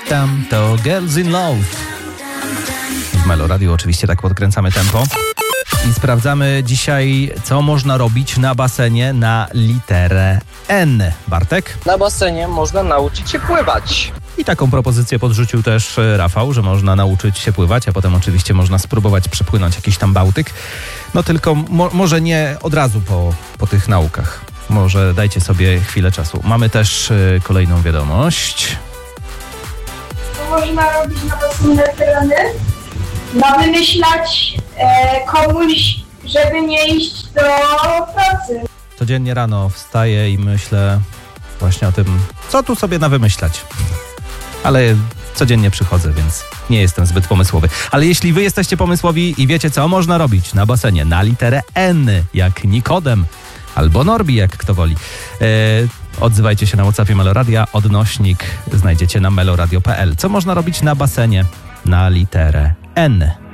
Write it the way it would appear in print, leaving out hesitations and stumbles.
tam to Girls in Love. W Melo Radio oczywiście tak podkręcamy tempo. I sprawdzamy dzisiaj, co można robić na basenie na literę N. Bartek? Na basenie można nauczyć się pływać. I taką propozycję podrzucił też Rafał, że można nauczyć się pływać, a potem oczywiście można spróbować przepłynąć jakiś tam Bałtyk. No tylko może nie od razu po tych naukach. Może dajcie sobie chwilę czasu. Mamy też kolejną wiadomość. Co można robić na basenie tereny? Wymyślać komuś, żeby nie iść do pracy. Codziennie rano wstaję i myślę właśnie o tym, co tu sobie nawymyślać. Ale codziennie przychodzę, więc nie jestem zbyt pomysłowy. Ale jeśli wy jesteście pomysłowi i wiecie, co można robić na basenie na literę N, jak Nikodem albo Norbi, jak kto woli, odzywajcie się na WhatsAppie Meloradia, odnośnik znajdziecie na meloradio.pl. Co można robić na basenie na literę N?